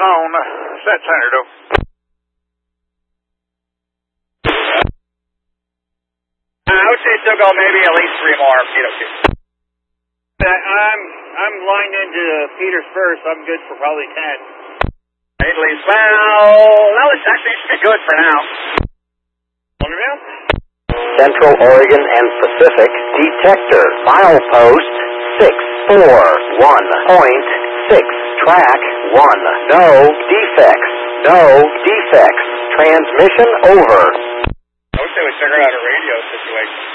zone. Set center to. I would say still go maybe at least 3 more. I'm lined into Peters first. I'm good for probably 10. At least, well, it's actually good for now. Central Oregon and Pacific detector. Milepost 641.6. Track 1. No defects. No defects. Transmission over. I wish they would figure out a radio situation.